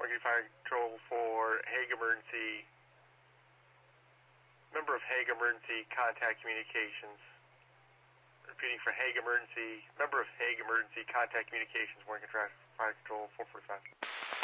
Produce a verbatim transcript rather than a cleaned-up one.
Monkey Fire Control for Hague Emergency. Member of Hague Emergency Contact Communications. Repeating for Hague Emergency. Member of Hague Emergency Contact Communications. Monkey Fire Control four forty-five.